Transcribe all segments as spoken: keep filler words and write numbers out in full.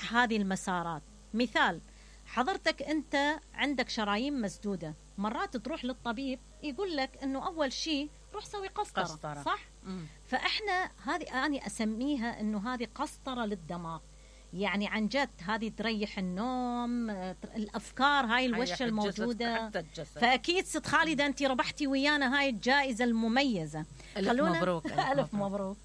فتح هذه المسارات. مثال، حضرتك أنت عندك شرايين مسدودة، مرات تروح للطبيب يقول لك أنه أول شيء روح سوي قسطرة, قسطرة. صح؟ مم. فإحنا هذه أنا أسميها أنه هذه قسطرة للدماغ. يعني عن جد هذه تريح النوم، الأفكار هاي الوشة الموجودة. فأكيد ست خالدة أنت ربحتي ويانا هاي الجائزة المميزة. ألف مبروك. ألف مبروك.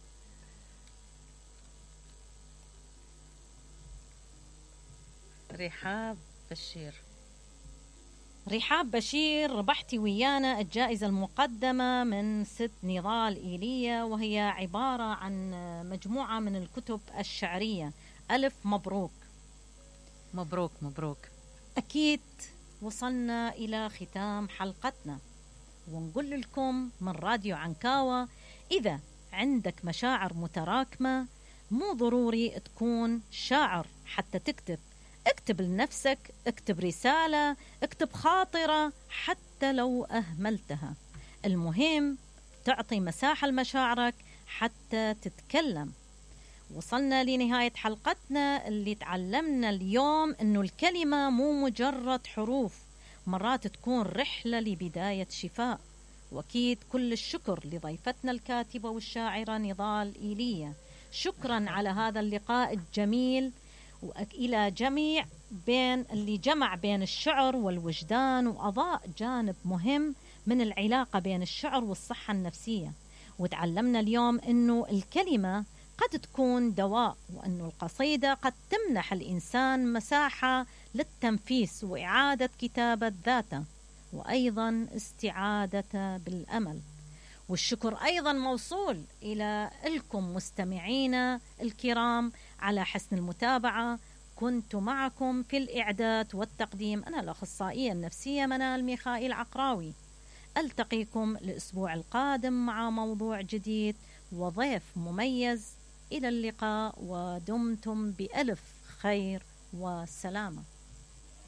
رحاب بشير. رحاب بشير، ربحتي ويانا الجائزة المقدمة من ست نضال إيليا، وهي عبارة عن مجموعة من الكتب الشعرية. ألف مبروك. مبروك مبروك. أكيد وصلنا إلى ختام حلقتنا، ونقول لكم من راديو عنكاوة، إذا عندك مشاعر متراكمة مو ضروري تكون شاعر حتى تكتب. اكتب لنفسك، اكتب رسالة، اكتب خاطرة حتى لو أهملتها. المهم تعطي مساحة لمشاعرك حتى تتكلم. وصلنا لنهاية حلقتنا اللي تعلمنا اليوم إنه الكلمة مو مجرد حروف، مرات تكون رحلة لبداية شفاء. وأكيد كل الشكر لضيفتنا الكاتبة والشاعرة نضال إيليا. شكرا على هذا اللقاء الجميل، وإلى جميع بين اللي جمع بين الشعر والوجدان، وأضاء جانب مهم من العلاقة بين الشعر والصحة النفسية. وتعلمنا اليوم إنه الكلمة قد تكون دواء، وأنه القصيدة قد تمنح الإنسان مساحة للتنفيس وإعادة كتابة ذاته، وأيضا استعادة بالأمل. والشكر أيضا موصول إلى لكم مستمعينا الكرام على حسن المتابعة. كنت معكم في الإعداد والتقديم أنا الأخصائية النفسية منال ميخائيل عقراوي. ألتقيكم الأسبوع القادم مع موضوع جديد وضيف مميز. إلى اللقاء، ودمتم بألف خير وسلامة.